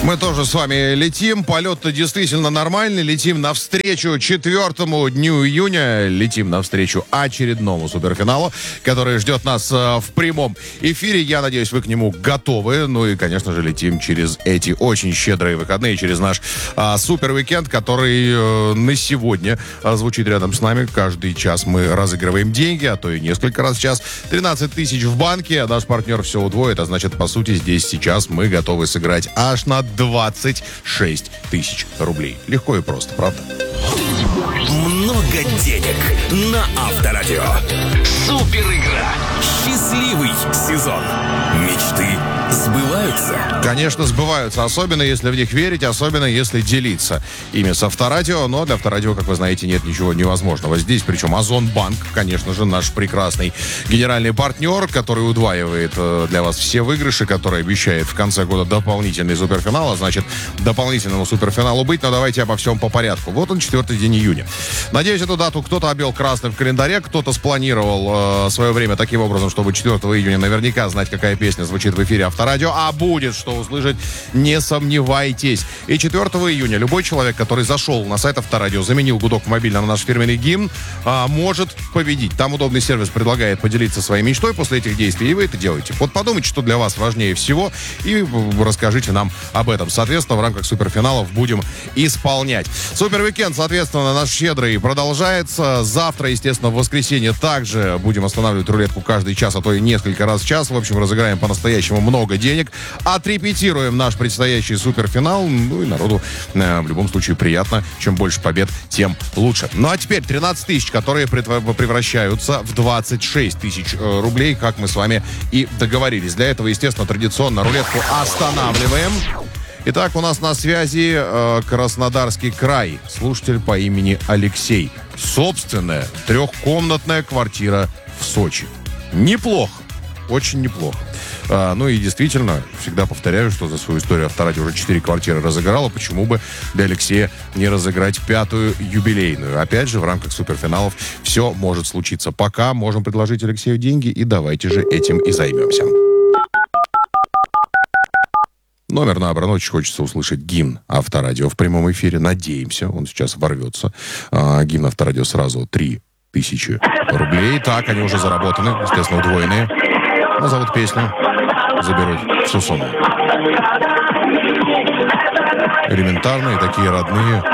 Мы тоже с вами летим. Полет-то действительно нормальный. Летим навстречу 4-му дню июня. Летим навстречу очередному суперфиналу, который ждет нас в прямом эфире. Я надеюсь, вы к нему готовы. Ну и, конечно же, летим через эти очень щедрые выходные, через наш супер-уикенд, который на сегодня звучит рядом с нами. Каждый час мы разыгрываем деньги, а то и несколько раз в час. 13 тысяч в банке, а наш партнер все удвоит. А значит, по сути, здесь сейчас мы готовы сыграть аж на 26 тысяч рублей. Легко и просто, правда? Много денег на Авторадио. Супер игра. Счастливый сезон. Мечты сбываются. Конечно, сбываются, особенно если в них верить, особенно если делиться ими с Авторадио. Но для Авторадио, как вы знаете, нет ничего невозможного. Здесь, причем, Озонбанк, конечно же, наш прекрасный генеральный партнер, который удваивает для вас все выигрыши, который обещает в конце года дополнительный суперфинал, а значит, дополнительному суперфиналу быть. Но давайте обо всем по порядку. Вот он, 4-й день июня. Надеюсь, эту дату кто-то обвел красным в календаре, кто-то спланировал свое время таким образом, чтобы 4 июня наверняка знать, какая песня звучит в эфире Авторадио, а будет что услышать, не сомневайтесь. И 4 июня любой человек, который зашел на сайт Авторадио, заменил гудок в мобильном на наш фирменный гимн, может победить. Там удобный сервис предлагает поделиться своей мечтой после этих действий, и вы это делаете. Вот подумайте, что для вас важнее всего, и расскажите нам об этом. Соответственно, в рамках суперфиналов будем исполнять. Супервикенд, соответственно, наш щедрый продолжается. Завтра, естественно, в воскресенье также будем останавливать рулетку каждый час, а то и несколько раз в час. В общем, разыграем по-настоящему много денег. Отрепетируем наш предстоящий суперфинал. Ну и народу в любом случае приятно. Чем больше побед, тем лучше. Ну а теперь 13 тысяч, которые превращаются в 26 тысяч рублей, как мы с вами и договорились. Для этого, естественно, традиционно рулетку останавливаем. Итак, у нас на связи Краснодарский край. Слушатель по имени Алексей. Собственная трехкомнатная квартира в Сочи. Неплохо. Очень неплохо. Ну и действительно, всегда повторяю, что за свою историю Авторадио уже 4 квартиры разыграло. Почему бы для Алексея не разыграть 5-ю юбилейную? Опять же, в рамках суперфиналов все может случиться. Пока можем предложить Алексею деньги, и давайте же этим и займемся. Номер набран. Очень хочется услышать гимн Авторадио в прямом эфире. Надеемся, он сейчас ворвется. Гимн Авторадио сразу 3000 рублей. Так, они уже заработаны, естественно, удвоенные. Назовут песню, заберут всю сумму. Элементарные, такие родные.